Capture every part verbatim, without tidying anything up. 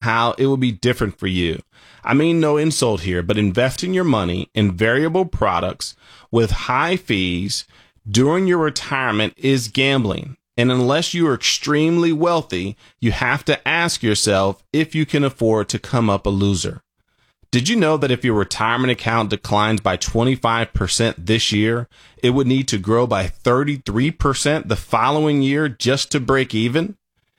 how it will be different for you. I mean, no insult here, but investing your money in variable products with high fees during your retirement is gambling. And unless you are extremely wealthy, you have to ask yourself if you can afford to come up a loser. Did you know that if your retirement account declines by twenty-five percent this year, it would need to grow by thirty-three percent the following year just to break even?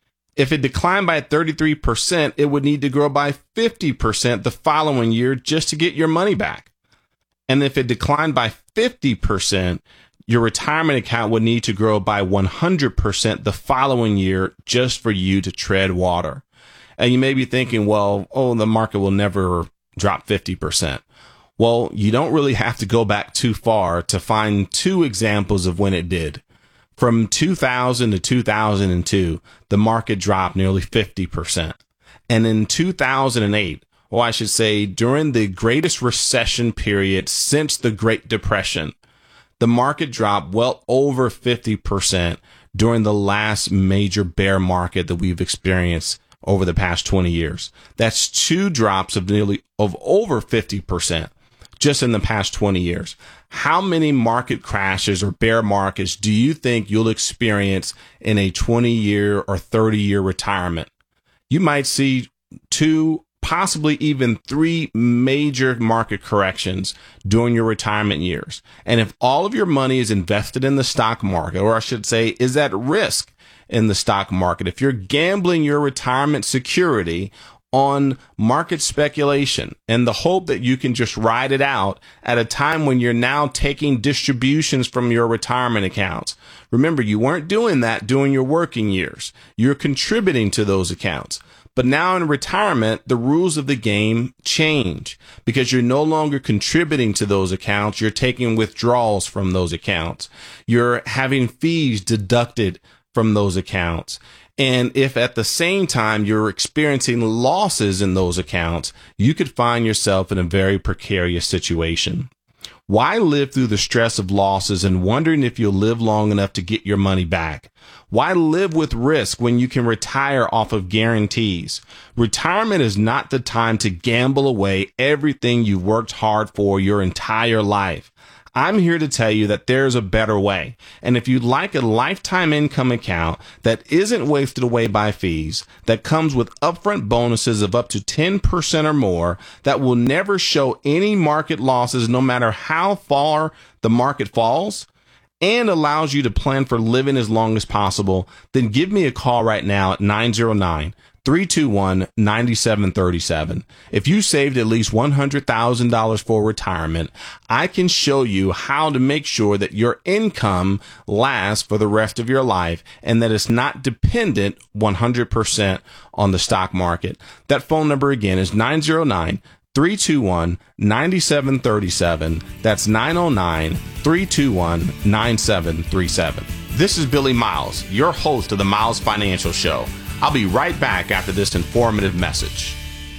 If it declined by thirty-three percent, it would need to grow by fifty percent the following year just to get your money back. And if it declined by fifty percent, your retirement account would need to grow by one hundred percent the following year just for you to tread water. And you may be thinking, well, oh, the market will never drop fifty percent. Well, you don't really have to go back too far to find two examples of when it did. From two thousand to two thousand two, the market dropped nearly fifty percent. And in two thousand eight, or I should say during the greatest recession period since the Great Depression, the market dropped well over fifty percent during the last major bear market that we've experienced over the past twenty years. That's two drops of nearly of over fifty percent just in the past twenty years. How many market crashes or bear markets do you think you'll experience in a twenty year or thirty year retirement? You might see two, possibly even three major market corrections during your retirement years. And if all of your money is invested in the stock market, or I should say is at risk in the stock market, if you're gambling your retirement security on market speculation and the hope that you can just ride it out at a time when you're now taking distributions from your retirement accounts. Remember, you weren't doing that during your working years. You're contributing to those accounts. But now in retirement, the rules of the game change because you're no longer contributing to those accounts. You're taking withdrawals from those accounts. You're having fees deducted from those accounts. And if at the same time you're experiencing losses in those accounts, you could find yourself in a very precarious situation. Why live through the stress of losses and wondering if you'll live long enough to get your money back? Why live with risk when you can retire off of guarantees? Retirement is not the time to gamble away everything you've worked hard for your entire life. I'm here to tell you that there's a better way. And if you'd like a lifetime income account that isn't wasted away by fees, that comes with upfront bonuses of up to ten percent or more, that will never show any market losses no matter how far the market falls, and allows you to plan for living as long as possible, then give me a call right now at nine zero nine, three two one, nine seven three seven. If you saved at least one hundred thousand dollars for retirement, I can show you how to make sure that your income lasts for the rest of your life and that it's not dependent one hundred percent on the stock market. That phone number again is nine zero nine, three two one, nine seven three seven. That's nine zero nine, three two one, nine seven three seven. This is Billy Miles, your host of the Miles Financial Show. I'll be right back after this informative message.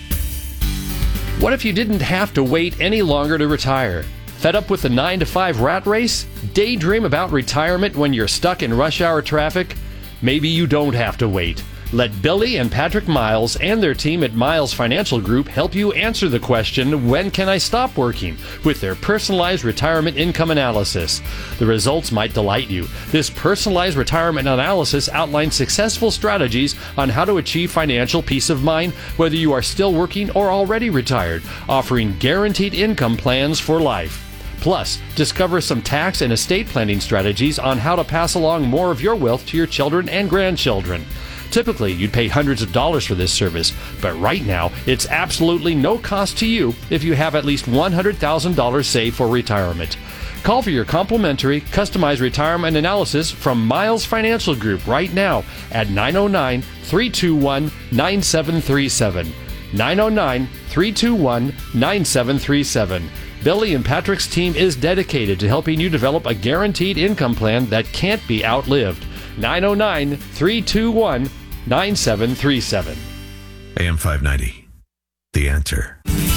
What if you didn't have to wait any longer to retire? Fed up with the nine to five rat race? Daydream about retirement when you're stuck in rush hour traffic? Maybe you don't have to wait. Let Billy and Patrick Miles and their team at Miles Financial Group help you answer the question, when can I stop working? With their personalized retirement income analysis. The results might delight you. This personalized retirement analysis outlines successful strategies on how to achieve financial peace of mind, whether you are still working or already retired, offering guaranteed income plans for life. Plus, discover some tax and estate planning strategies on how to pass along more of your wealth to your children and grandchildren. Typically, you'd pay hundreds of dollars for this service, but right now, it's absolutely no cost to you if you have at least one hundred thousand dollars saved for retirement. Call for your complimentary, customized retirement analysis from Miles Financial Group right now at nine zero nine, three two one, nine seven three seven. nine zero nine, three two one, nine seven three seven. Billy and Patrick's team is dedicated to helping you develop a guaranteed income plan that can't be outlived. nine zero nine, three two one, nine seven three seven. A M five ninety, The Answer.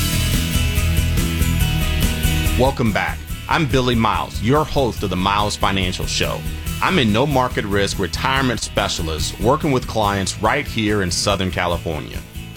Welcome back. I'm Billy Miles, your host of the Miles Financial Show. I'm a no market risk retirement specialist working with clients right here in Southern California.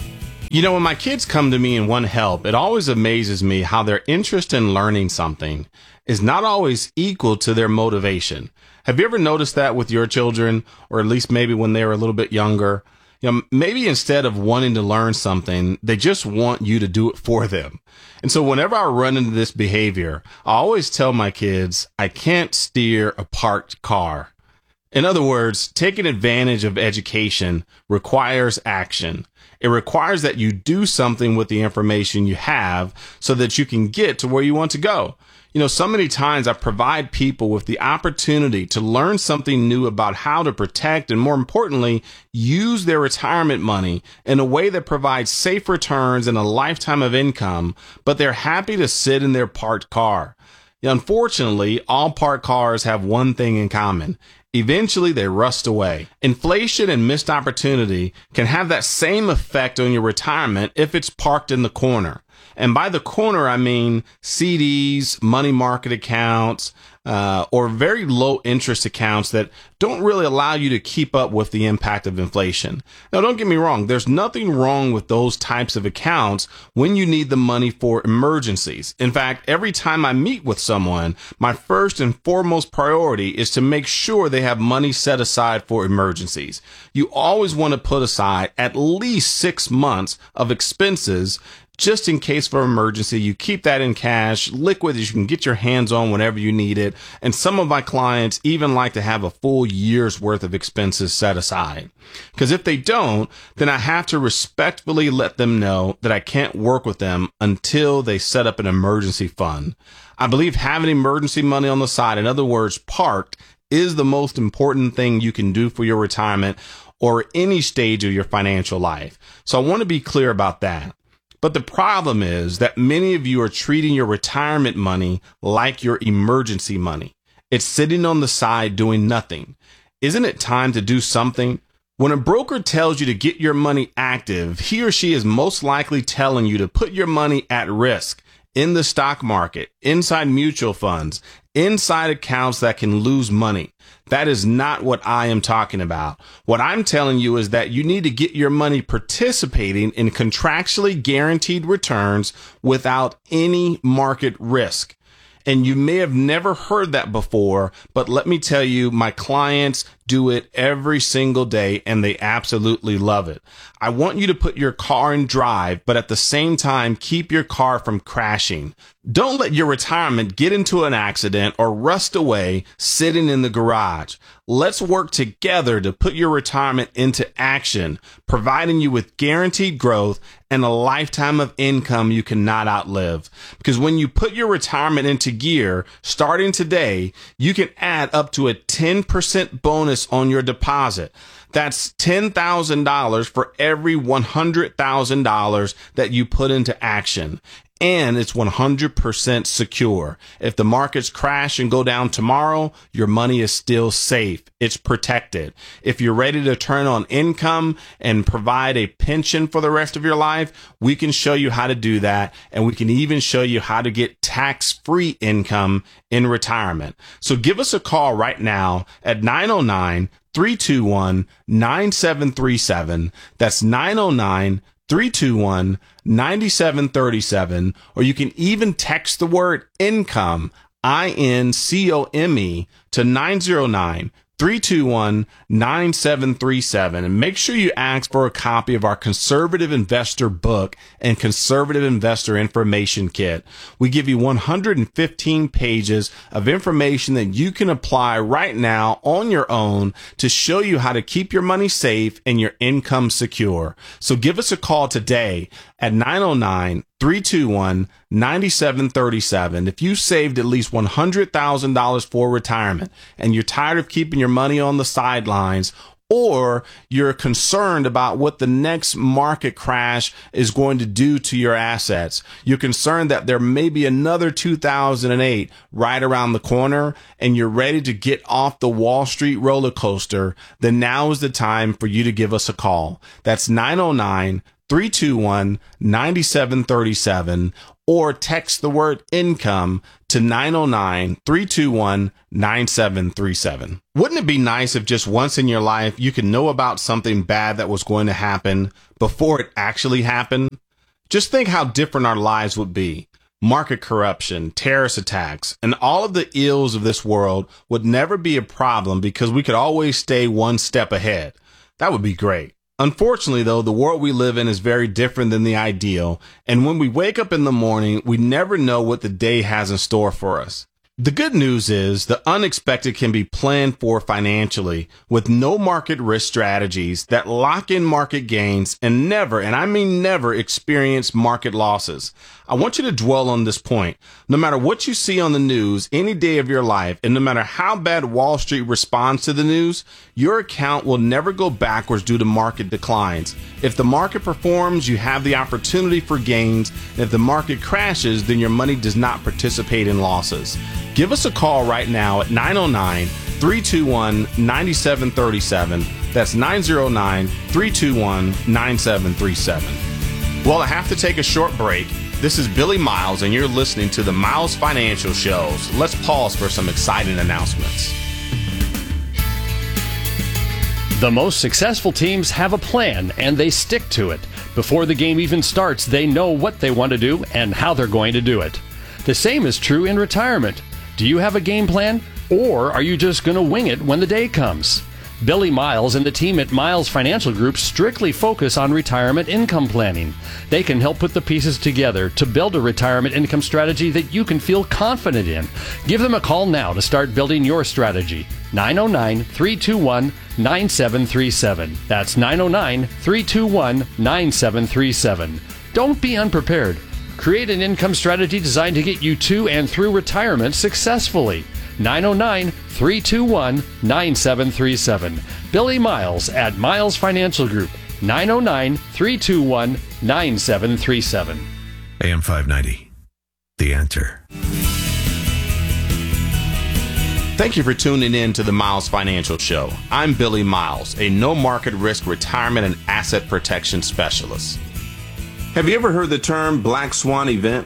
You know, when my kids come to me and want help, it always amazes me how their interest in learning something is not always equal to their motivation. Have you ever noticed that with your children, or at least maybe when they were a little bit younger? You know, maybe instead of wanting to learn something, they just want you to do it for them. And so whenever I run into this behavior, I always tell my kids, I can't steer a parked car. In other words, taking advantage of education requires action. It requires that you do something with the information you have so that you can get to where you want to go. You know, so many times I provide people with the opportunity to learn something new about how to protect and, more importantly, use their retirement money in a way that provides safe returns and a lifetime of income, but they're happy to sit in their parked car. Unfortunately, all parked cars have one thing in common. Eventually, they rust away. Inflation and missed opportunity can have that same effect on your retirement if it's parked in the corner. And by the corner, I mean C Ds, money market accounts, uh, or very low interest accounts that don't really allow you to keep up with the impact of inflation. Now, don't get me wrong. There's nothing wrong with those types of accounts when you need the money for emergencies. In fact, every time I meet with someone, my first and foremost priority is to make sure they have money set aside for emergencies. You always want to put aside at least six months of expenses just in case for emergency. You keep that in cash, liquid, that you can get your hands on whenever you need it. And some of my clients even like to have a full year's worth of expenses set aside. Because if they don't, then I have to respectfully let them know that I can't work with them until they set up an emergency fund. I believe having emergency money on the side, in other words, parked, is the most important thing you can do for your retirement or any stage of your financial life. So I want to be clear about that. But the problem is that many of you are treating your retirement money like your emergency money. It's sitting on the side doing nothing. Isn't it time to do something? When a broker tells you to get your money active, he or she is most likely telling you to put your money at risk in the stock market, inside mutual funds, inside accounts that can lose money. That is not what I am talking about. What I'm telling you is that you need to get your money participating in contractually guaranteed returns without any market risk. And you may have never heard that before, but let me tell you, my clients do it every single day and they absolutely love it. I want you to put your car in drive, but at the same time, keep your car from crashing. Don't let your retirement get into an accident or rust away sitting in the garage. Let's work together to put your retirement into action, providing you with guaranteed growth and a lifetime of income you cannot outlive. Because when you put your retirement into gear, starting today, you can add up to a ten percent bonus on your deposit. That's ten thousand dollars for every one hundred thousand dollars that you put into action. And it's one hundred percent secure. If the markets crash and go down tomorrow, your money is still safe. It's protected. If you're ready to turn on income and provide a pension for the rest of your life, we can show you how to do that. And we can even show you how to get tax-free income in retirement. So give us a call right now at nine oh nine, three two one, nine seven three seven. That's nine oh nine, three two one, nine seven three seven, or you can even text the word income, I N C O M E, to nine oh nine, three two one, nine seven three seven, and make sure you ask for a copy of our Conservative Investor book and Conservative Investor Information Kit. We give you one hundred fifteen pages of information that you can apply right now on your own to show you how to keep your money safe and your income secure. So give us a call today at nine oh nine, three two one, nine seven three seven. If you saved at least one hundred thousand dollars for retirement and you're tired of keeping your money on the sidelines, or you're concerned about what the next market crash is going to do to your assets, you're concerned that there may be another two thousand eight right around the corner, and you're ready to get off the Wall Street roller coaster, then now is the time for you to give us a call. That's nine oh nine, three two one, nine seven three seven or text the word income to nine oh nine, three two one, nine seven three seven. Wouldn't it be nice if just once in your life you could know about something bad that was going to happen before it actually happened? Just think how different our lives would be. Market corruption, terrorist attacks, and all of the ills of this world would never be a problem because we could always stay one step ahead. That would be great. Unfortunately, though, the world we live in is very different than the ideal, and when we wake up in the morning, we never know what the day has in store for us. The good news is the unexpected can be planned for financially with no market risk strategies that lock in market gains and never, and I mean never, experience market losses. I want you to dwell on this point. No matter what you see on the news any day of your life, and no matter how bad Wall Street responds to the news, your account will never go backwards due to market declines. If the market performs, you have the opportunity for gains. And if the market crashes, then your money does not participate in losses. Give us a call right now at nine oh nine, three two one, nine seven three seven. That's nine oh nine, three two one, nine seven three seven. Well, I have to take a short break. This is Billy Miles, and you're listening to the Miles Financial Shows. Let's pause for some exciting announcements. The most successful teams have a plan, and they stick to it. Before the game even starts, they know what they want to do and how they're going to do it. The same is true in retirement. Do you have a game plan, or are you just going to wing it when the day comes? Billy Miles and the team at Miles Financial Group strictly focus on retirement income planning. They can help put the pieces together to build a retirement income strategy that you can feel confident in. Give them a call now to start building your strategy. nine oh nine, three two one, nine seven three seven. That's nine oh nine, three two one, nine seven three seven. Don't be unprepared. Create an income strategy designed to get you to and through retirement successfully. nine oh nine, three two one, nine seven three seven. Billy Miles at Miles Financial Group. nine oh nine, three two one, nine seven three seven. A M five ninety. The Answer. Thank you for tuning in to the Miles Financial Show. I'm Billy Miles, a no market risk retirement and asset protection specialist. Have you ever heard the term Black Swan event?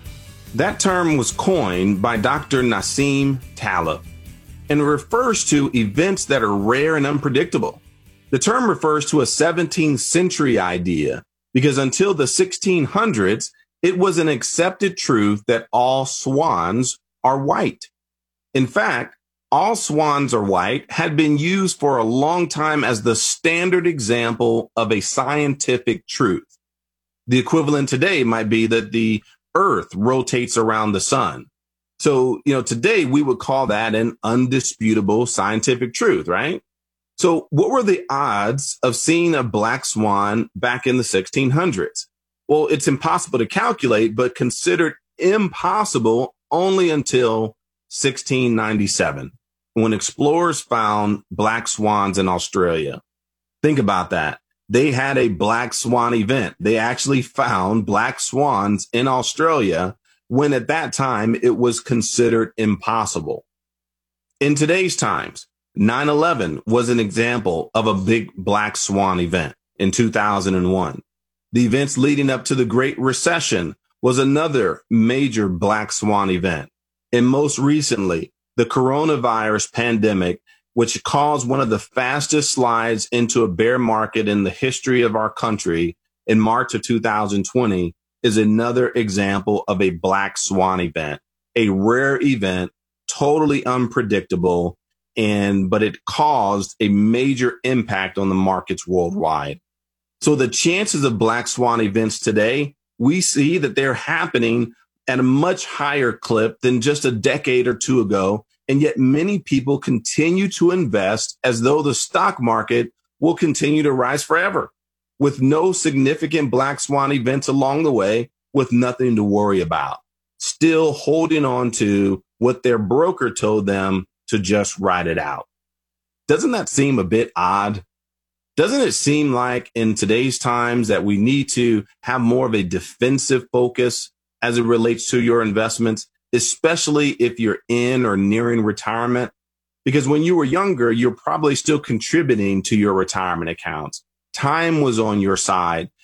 That term was coined by Doctor Nassim Taleb and refers to events that are rare and unpredictable. The term refers to a seventeenth century idea because until the sixteen hundreds, it was an accepted truth that all swans are white. In fact, all swans are white had been used for a long time as the standard example of a scientific truth. The equivalent today might be that the Earth rotates around the sun. So, you know, today we would call that an undisputable scientific truth, right? So what were the odds of seeing a black swan back in the sixteen hundreds? Well, it's impossible to calculate, but considered impossible only until sixteen ninety-seven, when explorers found black swans in Australia. Think about that. They had a black swan event. They actually found black swans in Australia when at that time it was considered impossible. In today's times, nine eleven was an example of a big black swan event in two thousand one. The events leading up to the Great Recession was another major black swan event. And most recently, the coronavirus pandemic, which caused one of the fastest slides into a bear market in the history of our country in March of two thousand twenty, is another example of a black swan event, a rare event, totally unpredictable, and but it caused a major impact on the markets worldwide. So the chances of black swan events today, we see that they're happening at a much higher clip than just a decade or two ago. And yet many people continue to invest as though the stock market will continue to rise forever, with no significant black swan events along the way, with nothing to worry about, still holding on to what their broker told them to just ride it out. Doesn't that seem a bit odd? Doesn't it seem like in today's times that we need to have more of a defensive focus as it relates to your investments, especially if you're in or nearing retirement? Because when you were younger, you're probably still contributing to your retirement accounts. Time was on your side.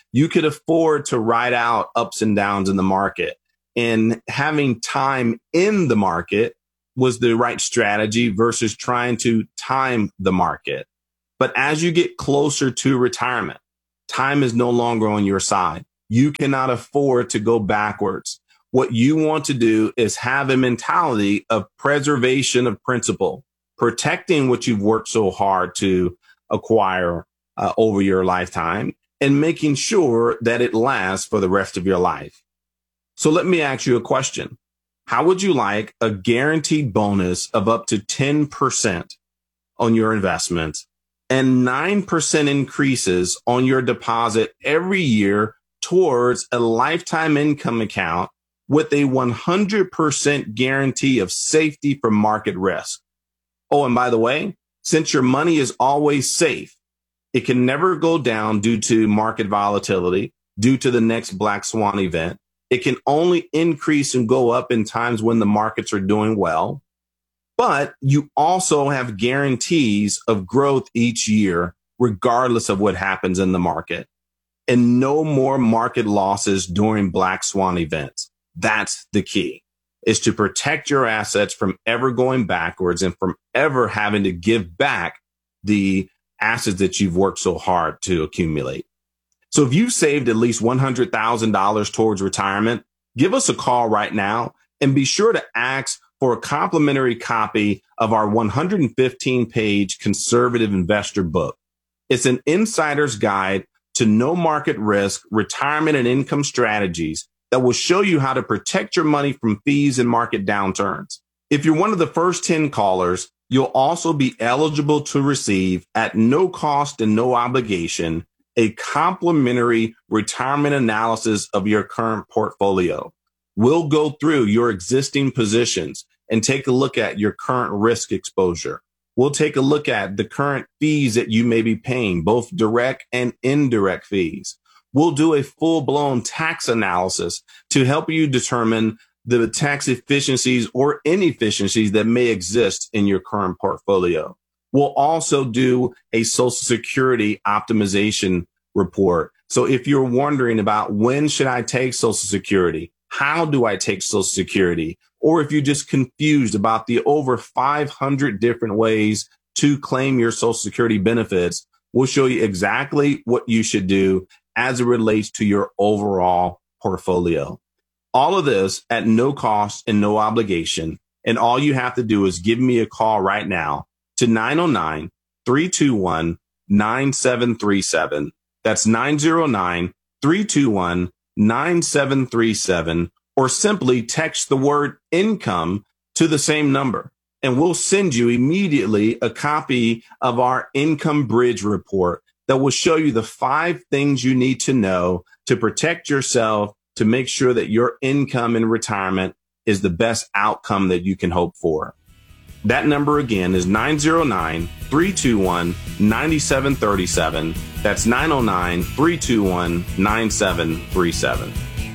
You could afford to ride out ups and downs in the market, and having time in the market was the right strategy versus trying to time the market. But as you get closer to retirement, time is no longer on your side. You cannot afford to go backwards. What you want to do is have a mentality of preservation of principal, protecting what you've worked so hard to acquire uh, over your lifetime, and making sure that it lasts for the rest of your life. So let me ask you a question. How would you like a guaranteed bonus of up to ten percent on your investments and nine percent increases on your deposit every year towards a lifetime income account with a one hundred percent guarantee of safety from market risk? Oh, and by the way, since your money is always safe, it can never go down due to market volatility, due to the next black swan event. It can only increase and go up in times when the markets are doing well. But you also have guarantees of growth each year, regardless of what happens in the market. And no more market losses during black swan events. That's the key, is to protect your assets from ever going backwards and from ever having to give back the assets that you've worked so hard to accumulate. So if you've saved at least one hundred thousand dollars towards retirement, give us a call right now and be sure to ask for a complimentary copy of our one hundred fifteen page conservative investor book. It's an insider's guide to no market risk, retirement and income strategies that will show you how to protect your money from fees and market downturns. If you're one of the first ten callers, you'll also be eligible to receive at no cost and no obligation a complimentary retirement analysis of your current portfolio. We'll go through your existing positions and take a look at your current risk exposure. We'll take a look at the current fees that you may be paying, both direct and indirect fees. We'll do a full-blown tax analysis to help you determine the tax efficiencies or inefficiencies that may exist in your current portfolio. We'll also do a Social Security optimization report. So if you're wondering about when should I take Social Security, how do I take Social Security, or if you're just confused about the over five hundred different ways to claim your Social Security benefits, we'll show you exactly what you should do as it relates to your overall portfolio. All of this at no cost and no obligation. And all you have to do is give me a call right now to nine oh nine, three two one, nine seven three seven. That's nine oh nine, three two one, nine seven three seven, or simply text the word income to the same number. And we'll send you immediately a copy of our Income Bridge report that will show you the five things you need to know to protect yourself, to make sure that your income in retirement is the best outcome that you can hope for. That number again is nine oh nine, three two one, nine seven three seven. That's nine oh nine, three two one, nine seven three seven.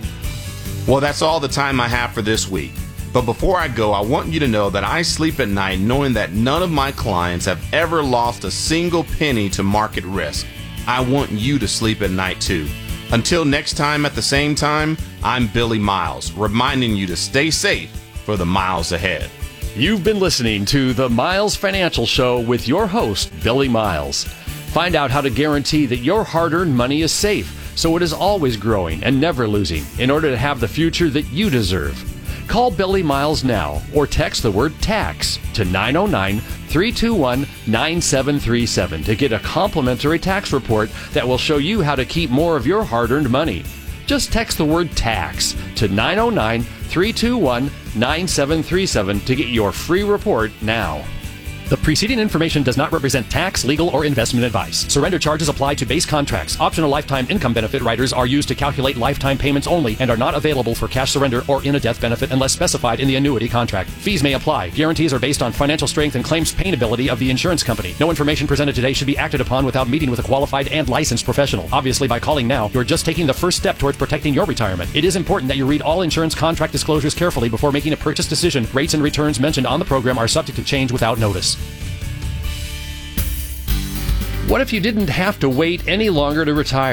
Well, that's all the time I have for this week. But before I go, I want you to know that I sleep at night knowing that none of my clients have ever lost a single penny to market risk. I want you to sleep at night too. Until next time at the same time, I'm Billy Miles, reminding you to stay safe for the miles ahead. You've been listening to The Miles Financial Show with your host, Billy Miles. Find out how to guarantee that your hard-earned money is safe, so it is always growing and never losing in order to have the future that you deserve. Call Billy Miles now or text the word tax to nine oh nine, three two one, nine seven three seven to get a complimentary tax report that will show you how to keep more of your hard-earned money. Just text the word tax to nine oh nine, three two one, nine seven three seven to get your free report now. The preceding information does not represent tax, legal, or investment advice. Surrender charges apply to base contracts. Optional lifetime income benefit riders are used to calculate lifetime payments only and are not available for cash surrender or in a death benefit unless specified in the annuity contract. Fees may apply. Guarantees are based on financial strength and claims payability of the insurance company. No information presented today should be acted upon without meeting with a qualified and licensed professional. Obviously, by calling now, you're just taking the first step towards protecting your retirement. It is important that you read all insurance contract disclosures carefully before making a purchase decision. Rates and returns mentioned on the program are subject to change without notice. What if you didn't have to wait any longer to retire?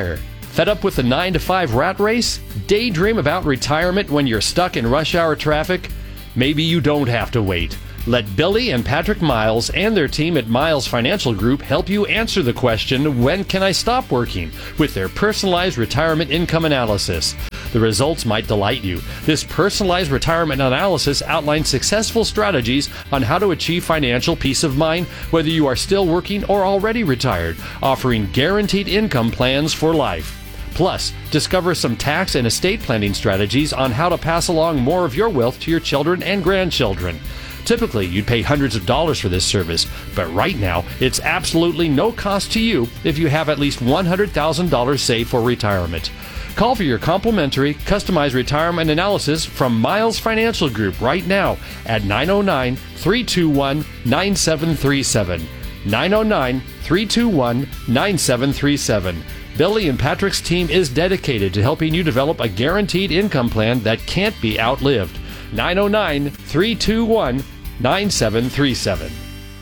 Fed up with the nine to five rat race? Daydream about retirement when you're stuck in rush hour traffic? Maybe you don't have to wait. Let Billy and Patrick Miles and their team at Miles Financial Group help you answer the question, when can I stop working? With their personalized retirement income analysis. The results might delight you. This personalized retirement analysis outlines successful strategies on how to achieve financial peace of mind, whether you are still working or already retired, offering guaranteed income plans for life. Plus, discover some tax and estate planning strategies on how to pass along more of your wealth to your children and grandchildren. Typically, you'd pay hundreds of dollars for this service, but right now, it's absolutely no cost to you if you have at least one hundred thousand dollars saved for retirement. Call for your complimentary, customized retirement analysis from Miles Financial Group right now at nine oh nine, three two one, nine seven three seven. nine oh nine, three two one, nine seven three seven. Billy and Patrick's team is dedicated to helping you develop a guaranteed income plan that can't be outlived. nine oh nine, three two one, nine seven three seven.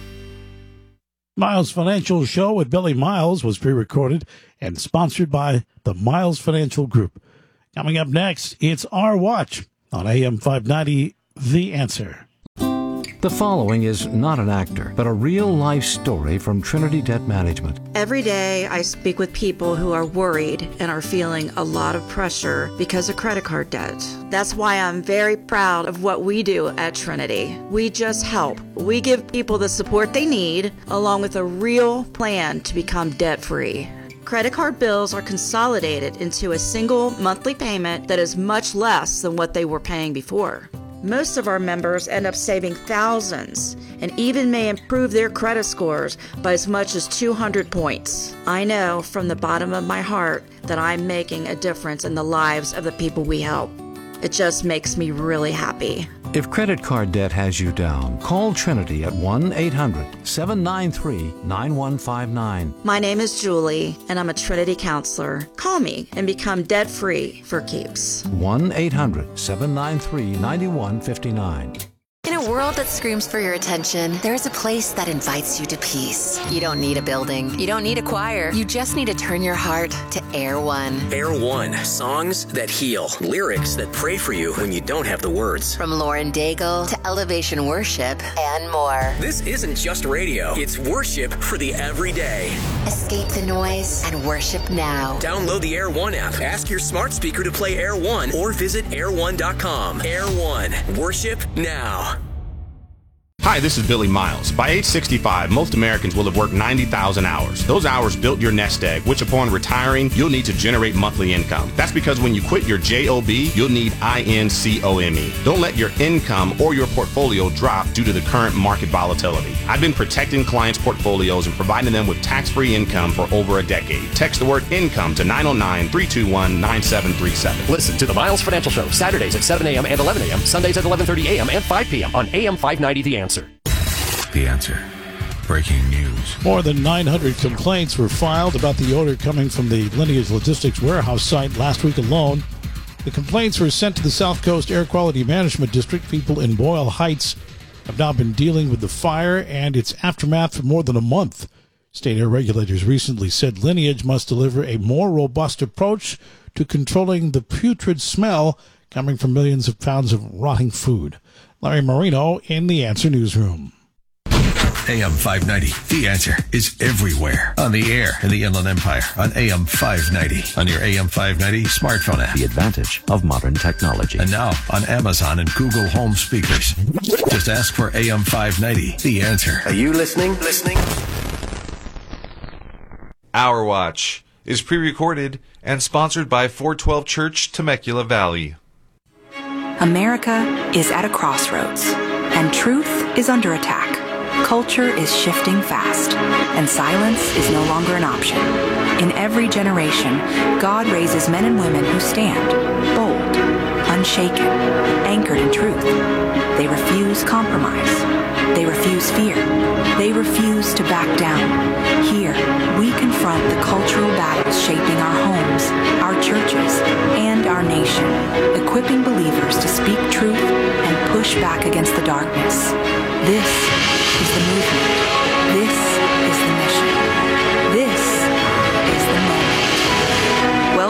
Miles Financial Show with Billy Miles was pre-recorded and sponsored by the Miles Financial Group. Coming up next, it's Our Watch on A M five ninety, The Answer. The following is not an actor, but a real-life story from Trinity Debt Management. Every day I speak with people who are worried and are feeling a lot of pressure because of credit card debt. That's why I'm very proud of what we do at Trinity. We just help. We give people the support they need, along with a real plan to become debt-free. Credit card bills are consolidated into a single monthly payment that is much less than what they were paying before. Most of our members end up saving thousands and even may improve their credit scores by as much as two hundred points. I know from the bottom of my heart that I'm making a difference in the lives of the people we help. It just makes me really happy. If credit card debt has you down, call Trinity at one eight hundred, seven nine three, nine one five nine. My name is Julie, and I'm a Trinity counselor. Call me and become debt-free for keeps. one eight hundred, seven nine three, nine one five nine. In a world that screams for your attention, there is a place that invites you to peace. You don't need a building. You don't need a choir. You just need to turn your heart to Air One. Air One, songs that heal, lyrics that pray for you when you don't have the words. From Lauren Daigle to Elevation Worship and more. This isn't just radio. It's worship for the everyday. Escape the noise and worship now. Download the Air One app. Ask your smart speaker to play Air One or visit air one dot com. Air One, worship now. Hi, this is Billy Miles. By age sixty-five, most Americans will have worked ninety thousand hours. Those hours built your nest egg, which upon retiring, you'll need to generate monthly income. That's because when you quit your job, you'll need income. Don't let your income or your portfolio drop due to the current market volatility. I've been protecting clients' portfolios and providing them with tax-free income for over a decade. Text the word income to nine oh nine, three two one, nine seven three seven. Listen to the Miles Financial Show, Saturdays at seven a.m. and eleven a.m., Sundays at eleven thirty a.m. and five p.m. on A M five ninety The Answer. The Answer. Breaking news. More than nine hundred complaints were filed about the odor coming from the Lineage Logistics warehouse site last week alone. The complaints were sent to the South Coast Air Quality Management District. People in Boyle Heights have now been dealing with the fire and its aftermath for more than a month. State air regulators recently said Lineage must deliver a more robust approach to controlling the putrid smell coming from millions of pounds of rotting food. Larry Marino in the Answer Newsroom. A M five ninety, The Answer, is everywhere. On the air in the Inland Empire on A M five ninety. On your A M five ninety smartphone app. The advantage of modern technology. And now on Amazon and Google Home speakers. Just ask for A M five ninety, The Answer. Are you listening? Listening? Our Watch is pre-recorded and sponsored by four twelve Church, Temecula Valley. America is at a crossroads, and truth is under attack. Culture is shifting fast, and silence is no longer an option. In every generation, God raises men and women who stand, bold, unshaken, anchored in truth. They refuse compromise. They refuse fear. They refuse to back down. Here, we confront the cultural battles shaping our homes, our churches, and our nation, equipping believers to speak truth and push back against the darkness. This is the movement. This is the mission. This is the moment.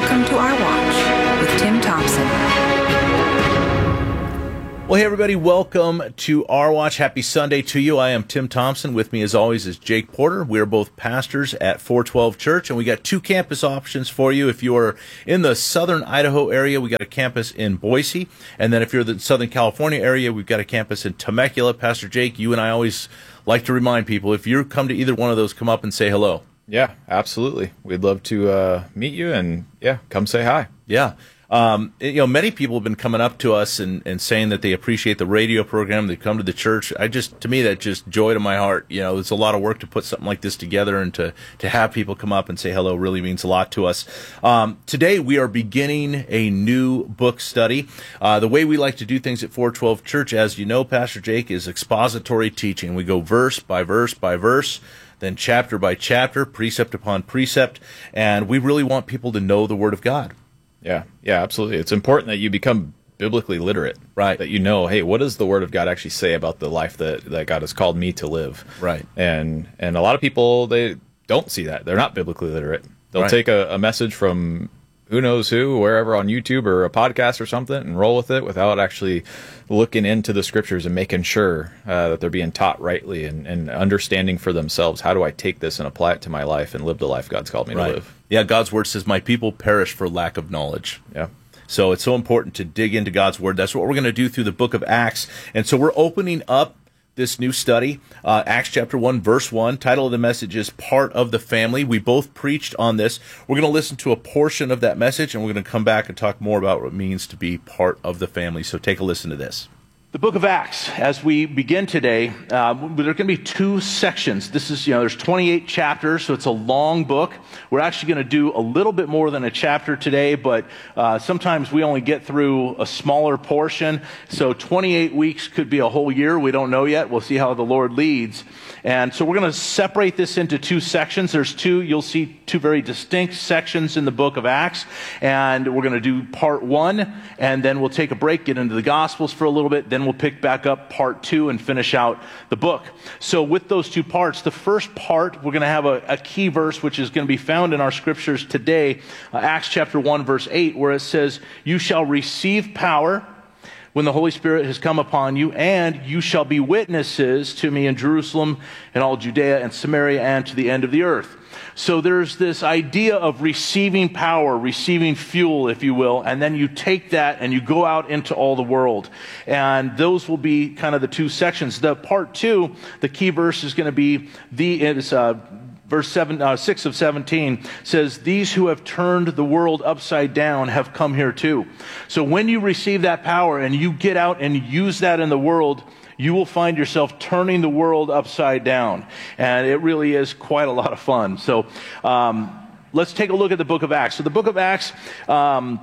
Well, hey, everybody, welcome to Our Watch. Happy Sunday to you. I am Tim Thompson. With me, as always, is Jake Porter. We are both pastors at four twelve Church, and we got two campus options for you. If you are in the southern Idaho area, we got a campus in Boise. And then if you're in the Southern California area, we've got a campus in Temecula. Pastor Jake, you and I always like to remind people, if you come to either one of those, come up and say hello. Yeah, absolutely. We'd love to uh, meet you, and, yeah, come say hi. Yeah. Um, you know, many people have been coming up to us and, and saying that they appreciate the radio program. They come to the church. I just, to me, that's just joy to my heart. You know, it's a lot of work to put something like this together, and to, to have people come up and say hello really means a lot to us. Um, today we are beginning a new book study. Uh, the way we like to do things at four twelve Church, as you know, Pastor Jake, is expository teaching. We go verse by verse by verse, then chapter by chapter, precept upon precept, and we really want people to know the Word of God. Yeah, yeah, absolutely. It's important that you become biblically literate, right? That you know, hey, what does the Word of God actually say about the life that, that God has called me to live? Right. And and a lot of people, they don't see that. They're not biblically literate. They'll Right. take a, a message from who knows who, wherever on YouTube or a podcast or something, and roll with it without actually looking into the Scriptures and making sure uh, that they're being taught rightly, and, and understanding for themselves, how do I take this and apply it to my life and live the life God's called me Right. to live? Yeah, God's Word says, my people perish for lack of knowledge. Yeah. So it's so important to dig into God's Word. That's what we're going to do through the book of Acts. And so we're opening up this new study, uh, Acts chapter one, verse one. Title of the message is Part of the Family. We both preached on this. We're going to listen to a portion of that message, and we're going to come back and talk more about what it means to be part of the family. So take a listen to this. The book of Acts, as we begin today, uh, there are going to be two sections. This is, you know, there's twenty-eight chapters, so it's a long book. We're actually going to do a little bit more than a chapter today, but uh, sometimes we only get through a smaller portion. So twenty-eight weeks could be a whole year. We don't know yet. We'll see how the Lord leads. And so we're going to separate this into two sections. There's two, you'll see two very distinct sections in the book of Acts. And we're going to do part one, and then we'll take a break, get into the Gospels for a little bit. Then we'll pick back up part two and finish out the book. So with those two parts, the first part, we're going to have a, a key verse, which is going to be found in our scriptures today, uh, Acts chapter one, verse eight, where it says, "You shall receive power when the Holy Spirit has come upon you, and you shall be witnesses to me in Jerusalem and all Judea and Samaria and to the end of the earth." So there's this idea of receiving power, receiving fuel, if you will, and then you take that and you go out into all the world. And those will be kind of the two sections. The part two, the key verse is going to be the is, uh, verse seven, uh, six of seventeen says, "These who have turned the world upside down have come here too." So when you receive that power and you get out and use that in the world, you will find yourself turning the world upside down. And it really is quite a lot of fun. So um, let's take a look at the book of Acts. So the book of Acts um,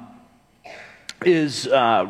is, uh,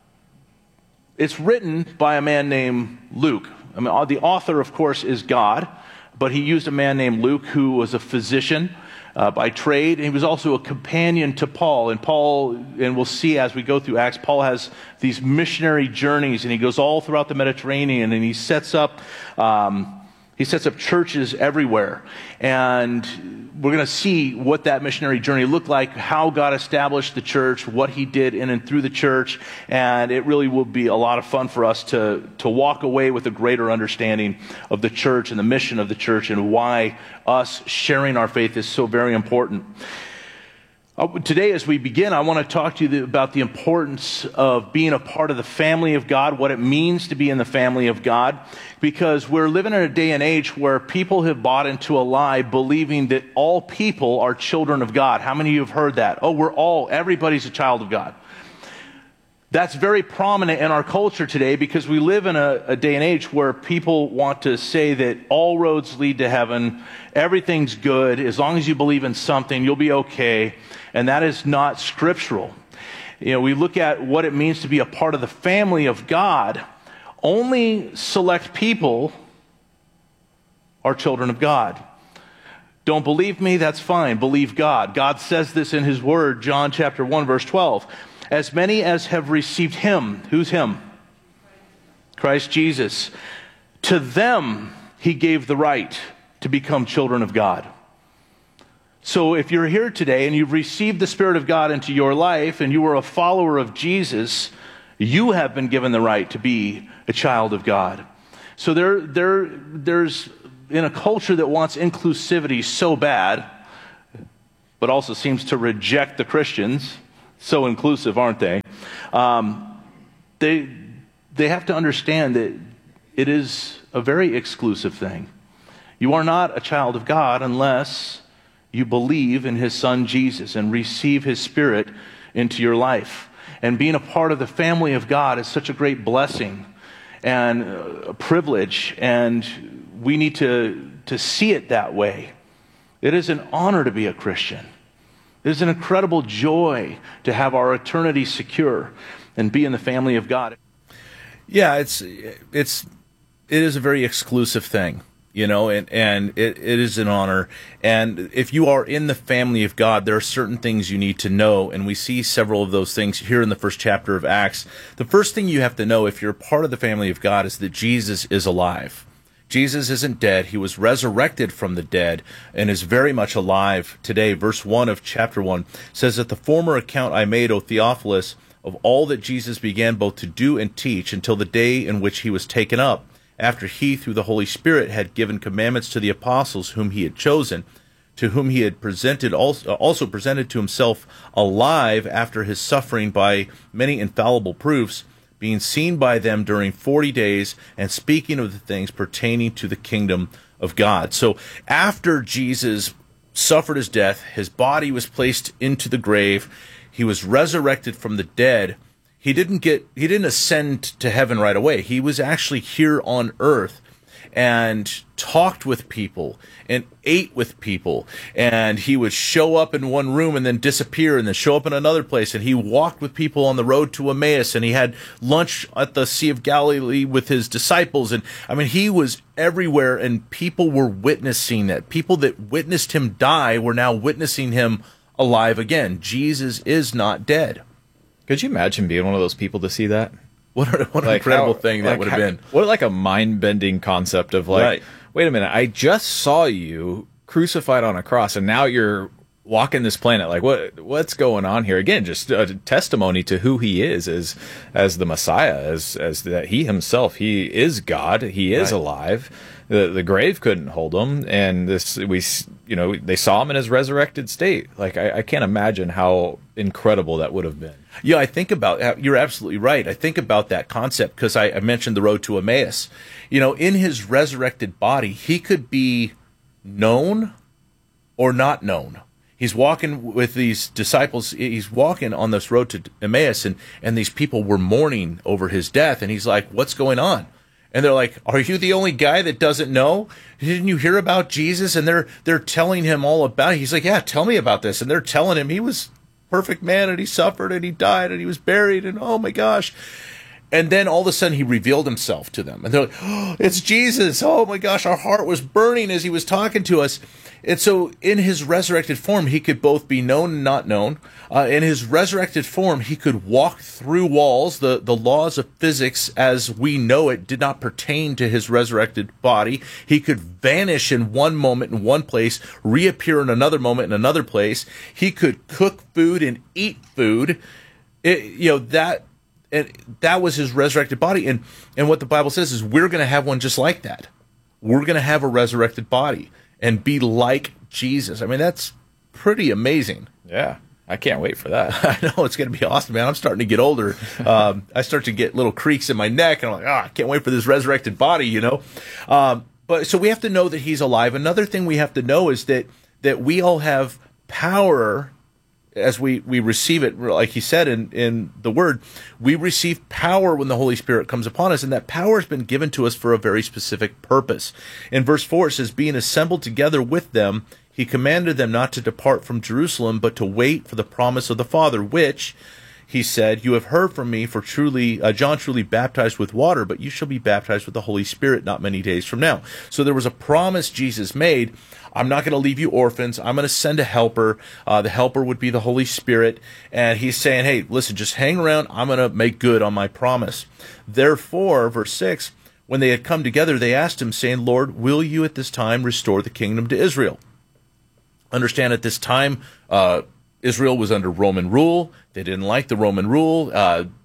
it's written by a man named Luke. I mean, the author, of course, is God, but he used a man named Luke who was a physician Uh, by trade. And he was also a companion to Paul. And Paul, and we'll see as we go through Acts, Paul has these missionary journeys, and he goes all throughout the Mediterranean, and he sets up um, he sets up churches everywhere. And we're going to see what that missionary journey looked like, how God established the church, what he did in and through the church. And it really will be a lot of fun for us to, to walk away with a greater understanding of the church and the mission of the church, and why us sharing our faith is so very important. Uh, today, as we begin, I want to talk to you about the importance of being a part of the family of God, what it means to be in the family of God, because we're living in a day and age where people have bought into a lie believing that all people are children of God. How many of you have heard that? Oh, we're all, everybody's a child of God. That's very prominent in our culture today, because we live in a, a day and age where people want to say that all roads lead to heaven, everything's good, as long as you believe in something, you'll be okay, and that is not scriptural. You know, we look at what it means to be a part of the family of God. Only select people are children of God. Don't believe me? That's fine. Believe God. God says this in his word, John chapter one, verse twelve. "As many as have received him," who's him? Christ Jesus. "To them he gave the right to become children of God." So if you're here today and you've received the Spirit of God into your life and you are a follower of Jesus, You have been given the right to be a child of God. So there, there, there's, in a culture that wants inclusivity so bad, but also seems to reject the Christians, so inclusive, aren't they? Um, they, they have to understand that it is a very exclusive thing. You are not a child of God unless you believe in his son Jesus and receive his Spirit into your life. And being a part of the family of God is such a great blessing and a privilege, and we need to, to see it that way. It is an honor to be a Christian. It is an incredible joy to have our eternity secure and be in the family of God. Yeah, it's it's it is a very exclusive thing, you know, and, and it, it is an honor. And if you are in the family of God, there are certain things you need to know, and we see several of those things here in the first chapter of Acts. The first thing you have to know if you're part of the family of God is that Jesus is alive. Jesus isn't dead. He was resurrected from the dead and is very much alive today. Verse one of chapter one says that the former account I made, O Theophilus, of all that Jesus began both to do and teach until the day in which he was taken up, after he, through the Holy Spirit, had given commandments to the apostles whom he had chosen, to whom he had presented also, also presented to himself alive after his suffering by many infallible proofs, being seen by them during forty days, and speaking of the things pertaining to the kingdom of God. So after Jesus suffered his death, his body was placed into the grave, he was resurrected from the dead. He didn't get he didn't ascend to heaven right away. He was actually here on earth and talked with people and ate with people, and he would show up in one room and then disappear and then show up in another place, and he walked with people on the road to Emmaus, and he had lunch at the Sea of Galilee with his disciples. And I mean, he was everywhere, and people were witnessing that. People that witnessed him die were now witnessing him alive again. Jesus is not dead. Could you imagine being one of those people to see that? What, a, what an like incredible how, thing that like would have how, been. What like a mind-bending concept of like, right. Wait a minute, I just saw you crucified on a cross, and now you're walking this planet. Like, what what's going on here? Again, just a testimony to who he is as as the Messiah, as as that he himself, he is God, he is right. alive. The the grave couldn't hold him, and this we you know they saw him in his resurrected state. Like, I, I can't imagine how incredible that would have been. Yeah, I think about, you're absolutely right. I think about that concept because I, I mentioned the road to Emmaus. You know, in his resurrected body, he could be known or not known. He's walking with these disciples. He's walking on this road to Emmaus, and, and these people were mourning over his death. And he's like, what's going on? And they're like, are you the only guy that doesn't know? Didn't you hear about Jesus? And they're they're telling him all about it. He's like, yeah, tell me about this. And they're telling him he was perfect man, and he suffered, and he died, and he was buried, and oh my gosh. And then all of a sudden he revealed himself to them. And they're like, oh, it's Jesus. Oh my gosh, our heart was burning as he was talking to us. And so in his resurrected form, he could both be known and not known. Uh, in his resurrected form, he could walk through walls. The, the laws of physics as we know it did not pertain to his resurrected body. He could vanish in one moment in one place, reappear in another moment in another place. He could cook food and eat food. It, you know, that... And that was his resurrected body. And, and what the Bible says is we're going to have one just like that. We're going to have a resurrected body and be like Jesus. I mean, that's pretty amazing. Yeah, I can't wait for that. I know, it's going to be awesome, man. I'm starting to get older. Um, I start to get little creaks in my neck, and I'm like, ah, oh, I can't wait for this resurrected body, you know. Um, but so we have to know that he's alive. Another thing we have to know is that that we all have power as we, we receive it, like he said in, in the Word, we receive power when the Holy Spirit comes upon us, and that power has been given to us for a very specific purpose. In verse four, it says, being assembled together with them, he commanded them not to depart from Jerusalem, but to wait for the promise of the Father, which, he said, you have heard from me, for truly, uh, John truly baptized with water, but you shall be baptized with the Holy Spirit not many days from now. So there was a promise Jesus made. I'm not going to leave you orphans. I'm going to send a helper. Uh, the helper would be the Holy Spirit. And he's saying, hey, listen, just hang around. I'm going to make good on my promise. Therefore, verse six, when they had come together, they asked him, saying, Lord, will you at this time restore the kingdom to Israel? Understand, at this time, uh, Israel was under Roman rule. They didn't like the Roman rule. Uh,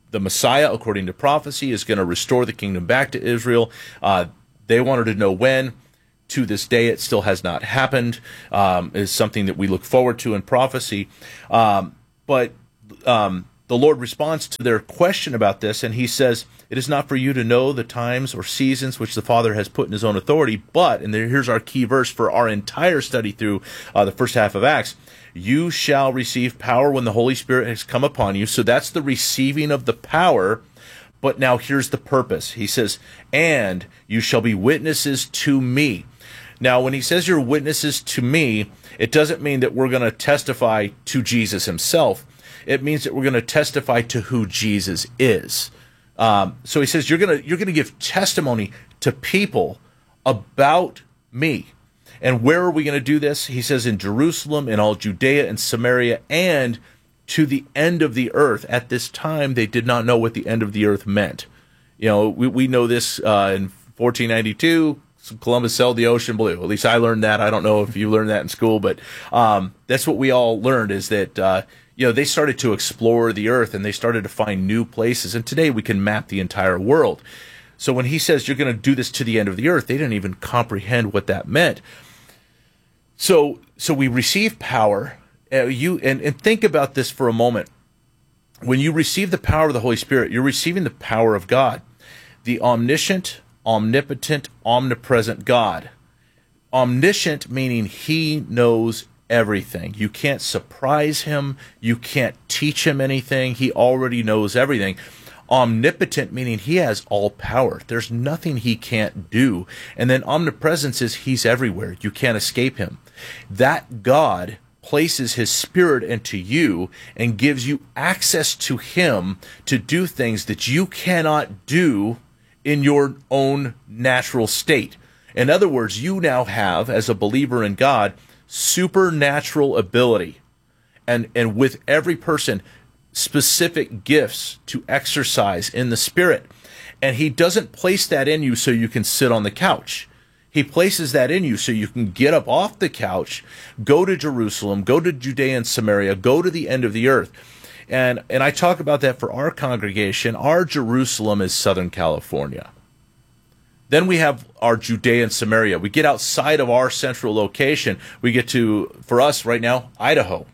the Messiah, according to prophecy, is going to restore the kingdom back to Israel. Uh, they wanted to know when. To this day, it still has not happened. Um, it's something that we look forward to in prophecy. Um, but um, the Lord responds to their question about this, and he says, "It is not for you to know the times or seasons which the Father has put in his own authority, but," and there, here's our key verse for our entire study through uh, the first half of Acts, "you shall receive power when the Holy Spirit has come upon you." So that's the receiving of the power. But now here's the purpose. He says, "And you shall be witnesses to me." Now, when he says you're witnesses to me, it doesn't mean that we're going to testify to Jesus himself. It means that we're going to testify to who Jesus is. Um, so he says you're going to you're going to give testimony to people about me. And where are we going to do this? He says in Jerusalem, in all Judea and Samaria, and to the end of the earth. At this time, they did not know what the end of the earth meant. You know, we, we know this uh, in fourteen ninety-two. Columbus sailed the ocean blue. At least I learned that. I don't know if you learned that in school, but um, that's what we all learned, is that uh, you know, they started to explore the earth and they started to find new places. And today we can map the entire world. So when he says you're going to do this to the end of the earth, they didn't even comprehend what that meant. So so we receive power. Uh, you and, and think about this for a moment. When you receive the power of the Holy Spirit, you're receiving the power of God, the omniscient, omnipotent, omnipresent God. Omniscient meaning he knows everything. You can't surprise him. You can't teach him anything. He already knows everything. Omnipotent meaning he has all power. There's nothing he can't do. And then omnipresence is he's everywhere. You can't escape him. That God places his spirit into you and gives you access to him to do things that you cannot do in your own natural state. In other words, you now have, as a believer in God, supernatural ability. And, and with every person, specific gifts to exercise in the Spirit. And he doesn't place that in you so you can sit on the couch. He places that in you so you can get up off the couch, go to Jerusalem, go to Judea and Samaria, go to the end of the earth. And and I talk about that for our congregation. Our Jerusalem is Southern California. Then we have our Judea and Samaria. We get outside of our central location. We get to, for us right now, Idaho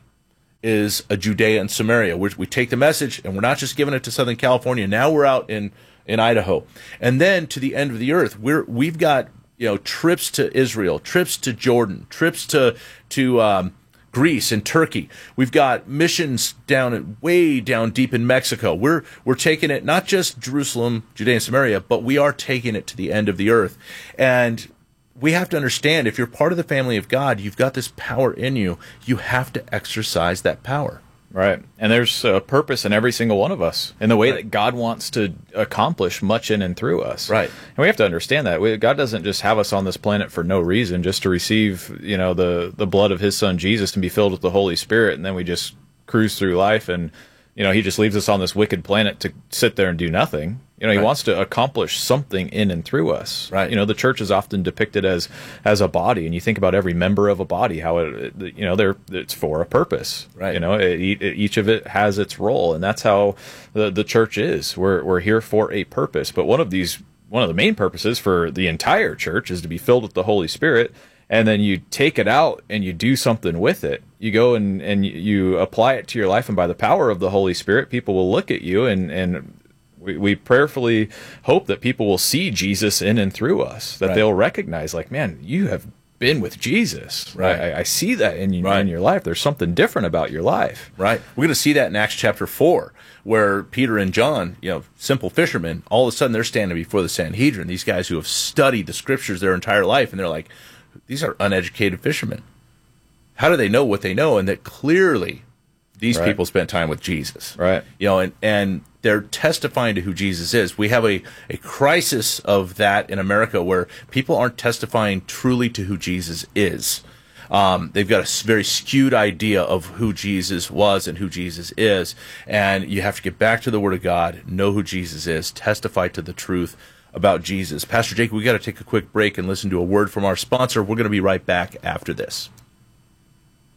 is a Judea and Samaria. We, we take the message, and we're not just giving it to Southern California. Now we're out in, in Idaho. And then to the end of the earth, we're, we've got, you know, trips to Israel, trips to Jordan, trips to to um, Greece and Turkey. We've got missions down way down deep in Mexico. We're we're taking it not just Jerusalem, Judea and Samaria, but we are taking it to the end of the earth. And we have to understand, if you're part of the family of God, you've got this power in you. You have to exercise that power. Right. And there's a purpose in every single one of us in the way right. that God wants to accomplish much in and through us. Right. And we have to understand that. We, God doesn't just have us on this planet for no reason, just to receive, you know, the, the blood of his son Jesus and be filled with the Holy Spirit, and then we just cruise through life and, you know, he just leaves us on this wicked planet to sit there and do nothing. You know, he right. wants to accomplish something in and through us. Right. You know, the church is often depicted as as a body, and you think about every member of a body, how it, it you know, they're it's for a purpose. Right. You know, it, it, each of it has its role, and that's how the the church is. We're we're here for a purpose. But one of these, one of the main purposes for the entire church is to be filled with the Holy Spirit. And then you take it out and you do something with it. You go and, and you apply it to your life, and by the power of the Holy Spirit, people will look at you, and, and we, we prayerfully hope that people will see Jesus in and through us, that right. they'll recognize, like, man, you have been with Jesus. Right. I, I see that in, you, right. in your life. There's something different about your life. Right. We're going to see that in Acts chapter four, where Peter and John, you know, simple fishermen, all of a sudden they're standing before the Sanhedrin, these guys who have studied the scriptures their entire life, and they're like, these are uneducated fishermen. How do they know what they know? And that clearly these right. people spent time with Jesus. Right. You know, and, and they're testifying to who Jesus is. We have a, a crisis of that in America, where people aren't testifying truly to who Jesus is. Um, they've got a very skewed idea of who Jesus was and who Jesus is. And you have to get back to the Word of God, know who Jesus is, testify to the truth about Jesus. Pastor Jake, we got to take a quick break and listen to a word from our sponsor. We're going to be right back after this.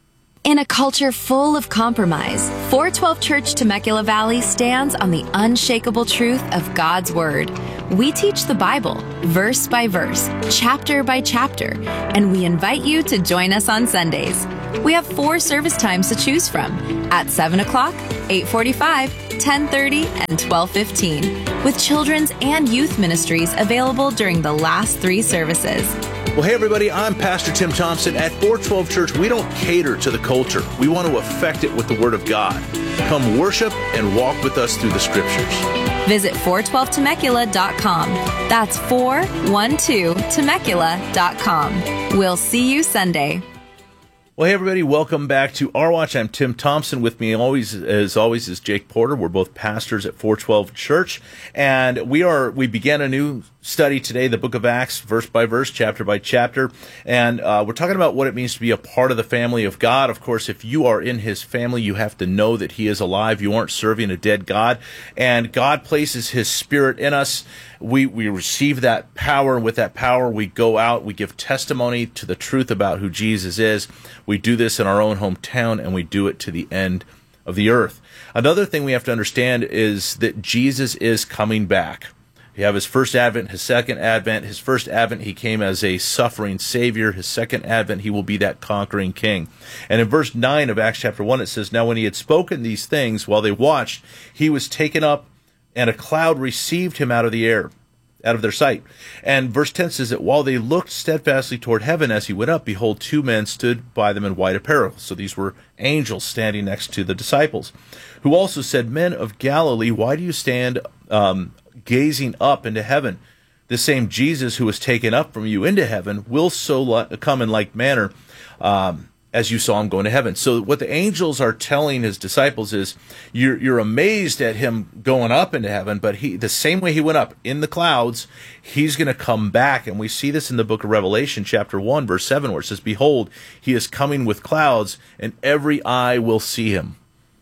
In a culture full of compromise, four twelve Church Temecula Valley stands on the unshakable truth of God's Word. We teach the Bible, verse by verse, chapter by chapter, and we invite you to join us on Sundays. We have four service times to choose from, at seven o'clock, eight forty-five, ten thirty, and twelve fifteen, with children's and youth ministries available during the last three services. Well, hey, everybody, I'm Pastor Tim Thompson. At four twelve Church, we don't cater to the culture. We want to affect it with the Word of God. Come worship and walk with us through the Scriptures. Visit four twelve temecula dot com. That's four one two temecula dot com. We'll see you Sunday. Well, hey, everybody, welcome back to Our Watch. I'm Tim Thompson. With me always, as always, is Jake Porter. We're both pastors at four twelve Church, and we are we began a new study today, the book of Acts, verse by verse, chapter by chapter, and uh, we're talking about what it means to be a part of the family of God. Of course, if you are in His family, you have to know that He is alive. You aren't serving a dead God, and God places His Spirit in us. We we receive that power, and with that power, we go out, we give testimony to the truth about who Jesus is. We do this in our own hometown, and we do it to the end of the earth. Another thing we have to understand is that Jesus is coming back. You have His first advent, His second advent. His first advent, He came as a suffering Savior. His second advent, He will be that conquering King. And in verse nine of Acts chapter one, it says, "Now when He had spoken these things, while they watched, He was taken up, and a cloud received Him out of the air, out of their sight." And verse ten says that while they looked steadfastly toward heaven as He went up, behold, two men stood by them in white apparel. So these were angels standing next to the disciples, who also said, "Men of Galilee, why do you stand um, gazing up into heaven? The same Jesus who was taken up from you into heaven will so li- come in like manner um, as you saw Him going to heaven." So what the angels are telling His disciples is, you're, you're amazed at Him going up into heaven, but he, the same way He went up in the clouds, He's going to come back. And we see this in the book of Revelation, chapter one, verse seven, where it says, "Behold, He is coming with clouds, and every eye will see Him."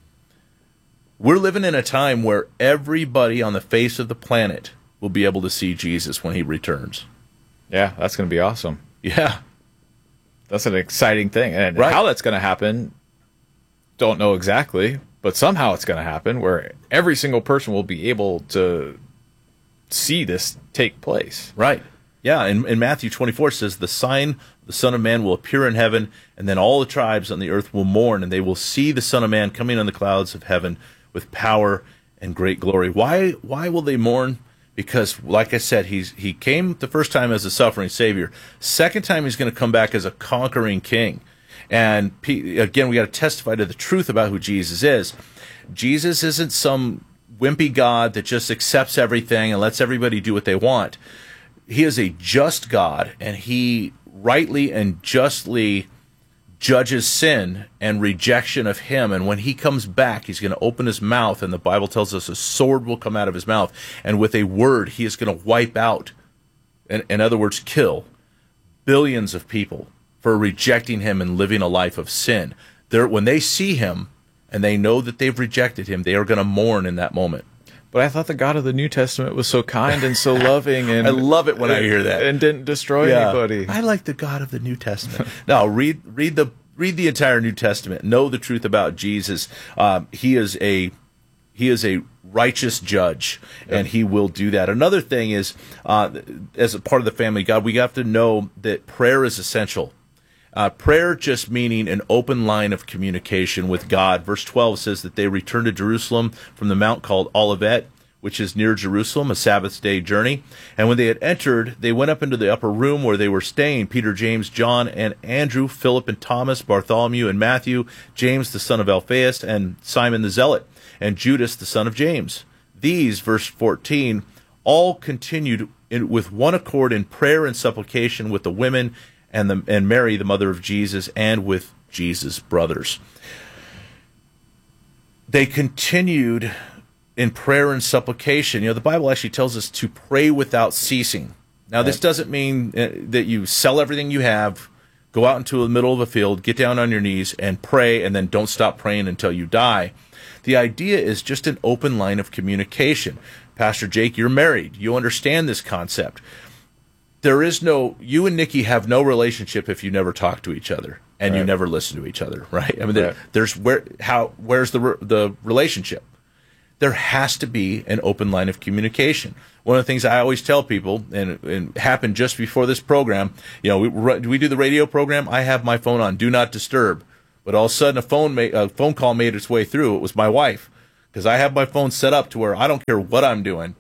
We're living in a time where everybody on the face of the planet will be able to see Jesus when He returns. Yeah, that's going to be awesome. Yeah. That's an exciting thing. And right. How that's going to happen, don't know exactly, but somehow it's going to happen where every single person will be able to see this take place. Right. Yeah, in, in Matthew twenty-four, it says, "The sign, the Son of Man will appear in heaven, and then all the tribes on the earth will mourn, and they will see the Son of Man coming on the clouds of heaven with power and great glory." Why Why will they mourn? Because, like I said, he's he came the first time as a suffering Savior. Second time, He's going to come back as a conquering King. And again, we got to testify to the truth about who Jesus is. Jesus isn't some wimpy God that just accepts everything and lets everybody do what they want. He is a just God, and He rightly and justly judges sin and rejection of Him. And when He comes back, He's going to open His mouth, and the Bible tells us a sword will come out of His mouth, and with a word He is going to wipe out, in, in other words, kill billions of people for rejecting Him and living a life of sin. They're, when they see Him and they know that they've rejected Him, they are going to mourn in that moment. But I thought the God of the New Testament was so kind and so loving, and I love it when I hear that, and didn't destroy yeah. anybody. I like the God of the New Testament. Now read read the read the entire New Testament. Know the truth about Jesus. Um, he is a he is a righteous judge, and He will do that. Another thing is, uh, as a part of the family of God, we have to know that prayer is essential. Uh, prayer just meaning an open line of communication with God. Verse twelve says that they returned to Jerusalem from the mount called Olivet, which is near Jerusalem, a Sabbath day journey. And when they had entered, they went up into the upper room where they were staying, Peter, James, John, and Andrew, Philip and Thomas, Bartholomew and Matthew, James the son of Alphaeus, and Simon the Zealot, and Judas the son of James. These, verse fourteen, all continued in, with one accord in prayer and supplication with the women and the and Mary, the mother of Jesus, and with Jesus' brothers. They continued in prayer and supplication. You know, the Bible actually tells us to pray without ceasing. Now, this doesn't mean that you sell everything you have, go out into the middle of a field, get down on your knees, and pray, and then don't stop praying until you die. The idea is just an open line of communication. Pastor Jake, you're married. You understand this concept. there is no, you and Nikki have no relationship if you never talk to each other and Right. you never listen to each other, right? I mean, there, Right. there's where, how, where's the re- the relationship? There has to be an open line of communication. One of the things I always tell people, and, and happened just before this program, you know, we, we do the radio program. I have my phone on Do Not Disturb, but all of a sudden a phone ma- a phone call made its way through. It was my wife, because I have my phone set up to where I don't care what I'm doing.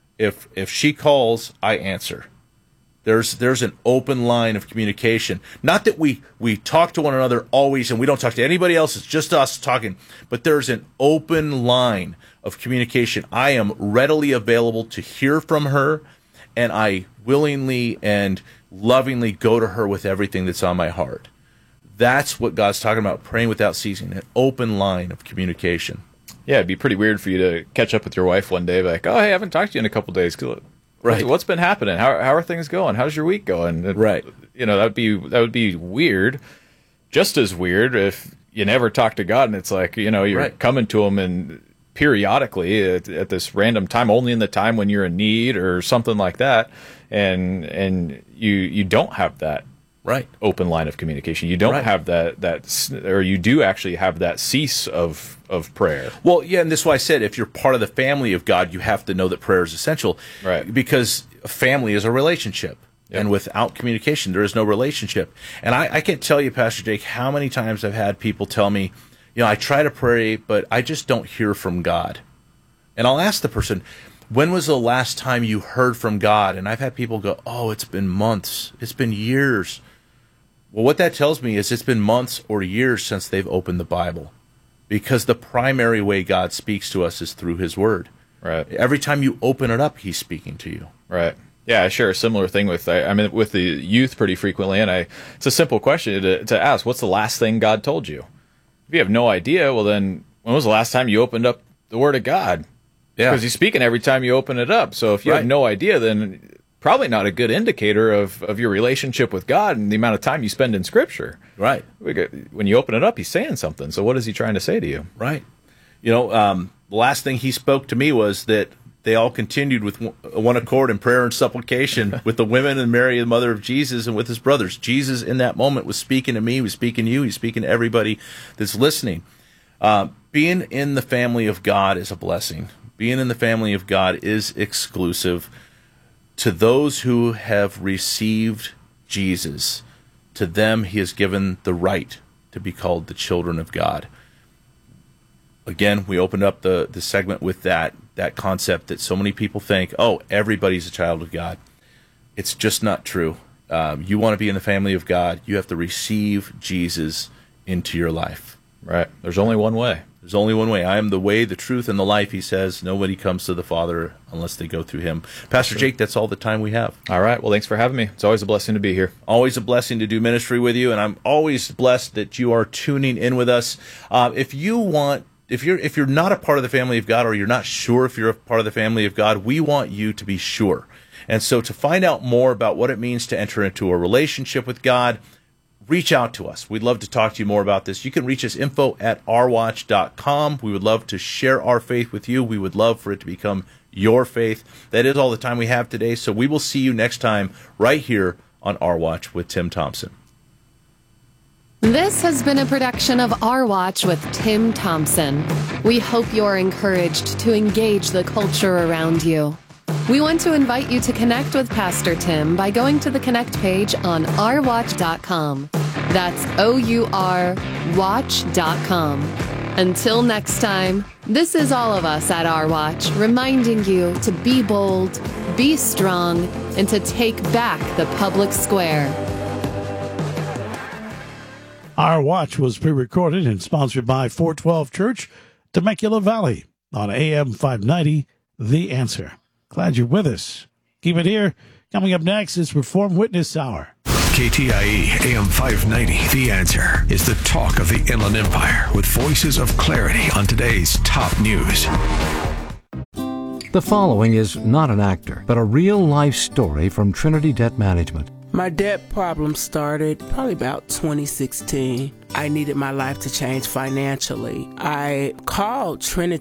If if she calls, I answer. There's there's an open line of communication. Not that we, we talk to one another always and we don't talk to anybody else. It's just us talking. But there's an open line of communication. I am readily available to hear from her, and I willingly and lovingly go to her with everything that's on my heart. That's what God's talking about, praying without ceasing, an open line of communication. Yeah, it'd be pretty weird for you to catch up with your wife one day, like, oh, hey, I haven't talked to you in a couple days. Right. What's been happening? How how are things going? How's your week going? And, right. You know, that'd be that would be weird. Just as weird if you never talk to God and it's like, you know, you're Right. coming to him and periodically at, at this random time, only in the time when you're in need or something like that, and and you you don't have that right open line of communication. You don't Right. have that that s- or you do actually have that cease of of prayer. Well, yeah, and this is why I said if you're part of the family of God, you have to know that prayer is essential. Right. Because a family is a relationship. Yep. And without communication, there is no relationship. And I, I can't tell you, Pastor Jake, how many times I've had people tell me, you know, I try to pray, but I just don't hear from God. And I'll ask the person, when was the last time you heard from God? And I've had people go, oh, it's been months. It's been years. Well, what that tells me is it's been months or years since they've opened the Bible. Because the primary way God speaks to us is through his word. Right. Every time you open it up, he's speaking to you. Right. Yeah, I share a similar thing with I, I mean with the youth pretty frequently, and I it's a simple question to, to ask: what's the last thing God told you? If you have no idea, well then, when was the last time you opened up the Word of God? Yeah, because He's speaking every time you open it up. So if you Right. have no idea, then probably not a good indicator of, of your relationship with God and the amount of time you spend in Scripture. Right. When you open it up, He's saying something. So what is He trying to say to you? Right. You know, um, the last thing he spoke to me was that they all continued with one accord in prayer and supplication with the women and Mary, the mother of Jesus, and with his brothers. Jesus, in that moment, was speaking to me, he was speaking to you, he's speaking to everybody that's listening. Uh, being in the family of God is a blessing. Being in the family of God is exclusive to those who have received Jesus. To them, he has given the right to be called the children of God. Again, we opened up the, the segment with that, that concept that so many people think, oh, everybody's a child of God. It's just not true. Um, you want to be in the family of God, you have to receive Jesus into your life. Right. There's only one way. There's only one way. I am the way, the truth, and the life, he says. Nobody comes to the Father unless they go through him. Pastor Sure. Jake, that's all the time we have. All right. Well, thanks for having me. It's always a blessing to be here. Always a blessing to do ministry with you, and I'm always blessed that you are tuning in with us. Uh, if you want If you're if you're not a part of the family of God, or you're not sure if you're a part of the family of God, we want you to be sure. And so to find out more about what it means to enter into a relationship with God, reach out to us. We'd love to talk to you more about this. You can reach us info at r watch dot com. We would love to share our faith with you. We would love for it to become your faith. That is all the time we have today. So we will see you next time right here on Our Watch with Tim Thompson. This has been a production of Our Watch with Tim Thompson. We hope you're encouraged to engage the culture around you. We want to invite you to connect with Pastor Tim by going to the Connect page on our watch dot com. That's O U R watch dot com. Until next time, this is all of us at Our Watch reminding you to be bold, be strong, and to take back the public square. Our Watch was pre-recorded and sponsored by four twelve Church, Temecula Valley, on A M five ninety, The Answer. Glad you're with us. Keep it here. Coming up next is Reform Witness Hour. K T I E A M five ninety, The Answer, is the talk of the Inland Empire with voices of clarity on today's top news. The following is not an actor, but a real-life story from Trinity Debt Management. My debt problem started probably about twenty sixteen. I needed my life to change financially. I called Trinity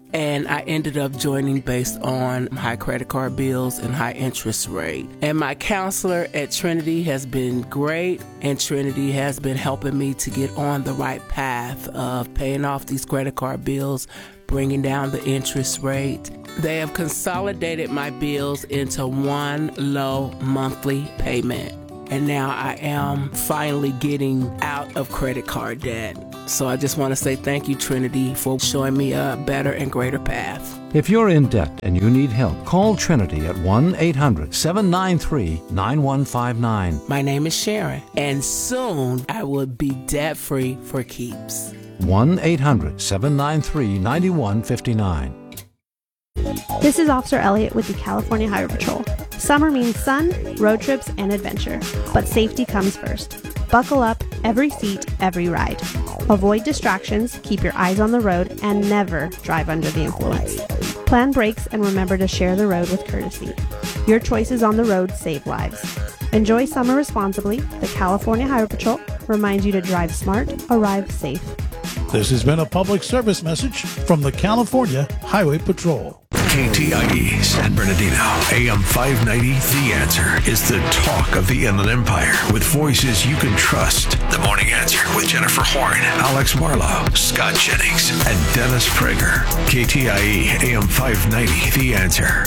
and I ended up joining based on high credit card bills and high interest rate. And my counselor at Trinity has been great, and Trinity has been helping me to get on the right path of paying off these credit card bills, bringing down the interest rate. They have consolidated my bills into one low monthly payment. And now I am finally getting out of credit card debt. So I just want to say thank you, Trinity, for showing me a better and greater path. If you're in debt and you need help, call Trinity at one eight hundred seven nine three nine one five nine. My name is Sharon, and soon I will be debt-free for keeps. one eight hundred seven nine three nine one five nine. This is Officer Elliott with the California Highway Patrol. Summer means sun, road trips, and adventure, but safety comes first. Buckle up, every seat, every ride. Avoid distractions, keep your eyes on the road, and never drive under the influence. Plan brakes and remember to share the road with courtesy. Your choices on the road save lives. Enjoy summer responsibly. The California Highway Patrol reminds you to drive smart, arrive safe. This has been a public service message from the California Highway Patrol. K T I E San Bernardino, A M five ninety, The Answer is the talk of the Inland Empire with voices you can trust. The Morning Answer with Jennifer Horn, Alex Marlowe, Scott Jennings, and Dennis Prager. K T I E, A M five ninety, The Answer.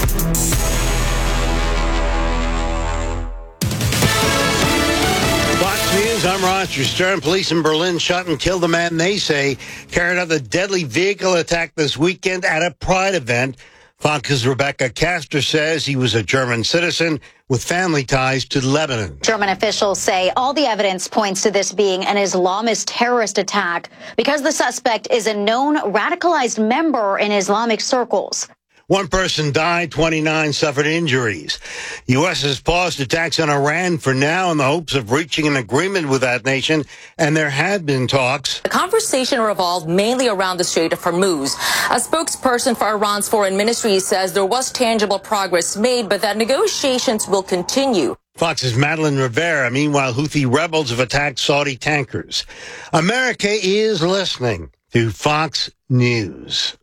Fox News, I'm Roger Stern. Police in Berlin shot and killed a man they say carried out the deadly vehicle attack this weekend at a Pride event. Fox's Rebecca Castor says he was a German citizen with family ties to Lebanon. German officials say all the evidence points to this being an Islamist terrorist attack because the suspect is a known radicalized member in Islamic circles. One person died, twenty-nine suffered injuries. U S has paused attacks on Iran for now in the hopes of reaching an agreement with that nation, and there had been talks. The conversation revolved mainly around the Strait of Hormuz. A spokesperson for Iran's foreign ministry says there was tangible progress made, but that negotiations will continue. Fox's Madeline Rivera. Meanwhile, Houthi rebels have attacked Saudi tankers. America is listening to Fox News.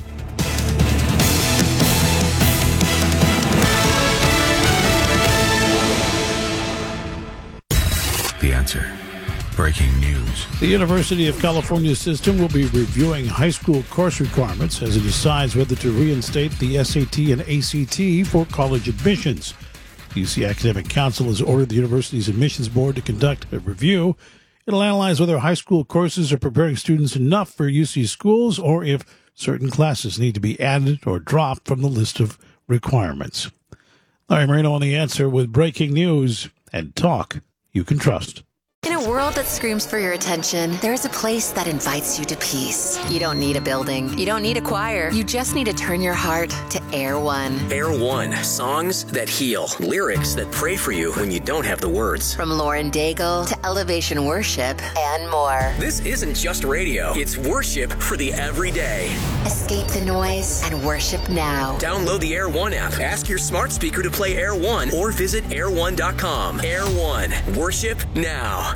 The Answer. Breaking news. The University of California system will be reviewing high school course requirements as it decides whether to reinstate the S A T and A C T for college admissions. The U C Academic Council has ordered the university's admissions board to conduct a review. It'll analyze whether high school courses are preparing students enough for U C schools or if certain classes need to be added or dropped from the list of requirements. Larry Marino on The Answer with breaking news and talk you can trust. In a world that screams for your attention, there's a place that invites you to peace. You don't need a building. You don't need a choir. You just need to turn your heart to Air One. Air One, songs that heal, lyrics that pray for you when you don't have the words. From Lauren Daigle to Elevation Worship and more. This isn't just radio. It's worship for the everyday. Escape the noise and worship now. Download the Air One app. Ask your smart speaker to play Air One or visit air one dot com. Air One, worship now.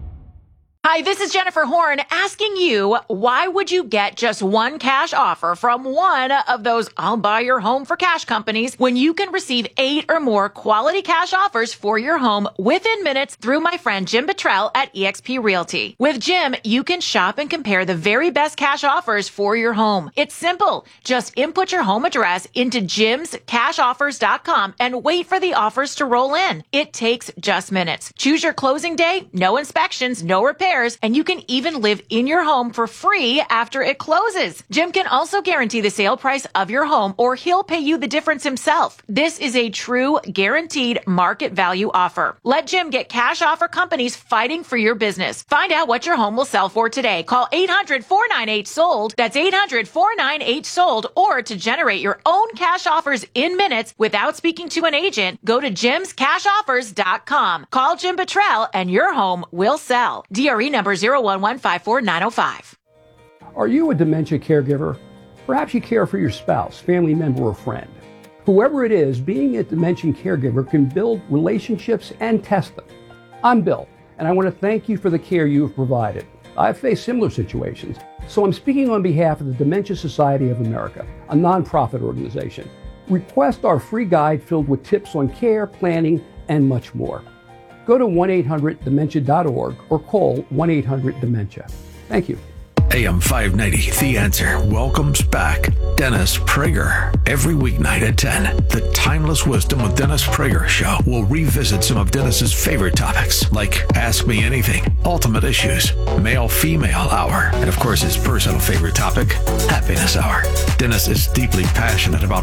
Hi, this is Jennifer Horn asking you, why would you get just one cash offer from one of those I'll buy your home for cash companies when you can receive eight or more quality cash offers for your home within minutes through my friend Jim Buttrell at eXp Realty. With Jim, you can shop and compare the very best cash offers for your home. It's simple. Just input your home address into jims cash offers dot com and wait for the offers to roll in. It takes just minutes. Choose your closing day, no inspections, no repairs, and you can even live in your home for free after it closes. Jim can also guarantee the sale price of your home, or he'll pay you the difference himself. This is a true guaranteed market value offer. Let Jim get cash offer companies fighting for your business. Find out what your home will sell for today. Call eight hundred four nine eight sold. That's eight hundred four nine eight sold. Or to generate your own cash offers in minutes without speaking to an agent, go to jims cash offers dot com. Call Jim Buttrell and your home will sell. D R E number zero one one five four nine zero five. Are you a dementia caregiver? Perhaps you care for your spouse, family member, or friend. Whoever it is, being a dementia caregiver can build relationships and test them. I'm Bill, and I want to thank you for the care you have provided. I've faced similar situations, So I'm speaking on behalf of the Dementia Society of America, a nonprofit organization. Request our free guide filled with tips on care, planning, and much more. Go to one eight hundred dementia dot org or call one eight hundred dementia. Thank you. A M five ninety, The Answer welcomes back Dennis Prager. Every weeknight at ten, the Timeless Wisdom with Dennis Prager show will revisit some of Dennis's favorite topics, like Ask Me Anything, Ultimate Issues, Male-Female Hour, and of course his personal favorite topic, Happiness Hour. Dennis is deeply passionate about